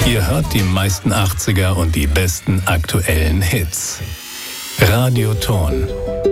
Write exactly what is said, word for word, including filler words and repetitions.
Ihr hört die meisten achtziger und die besten aktuellen Hits. Radioton.